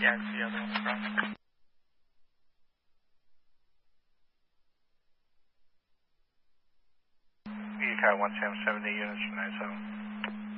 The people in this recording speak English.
Yeah, it's the other one in front. UCAR 1 Sam 70 units from 97.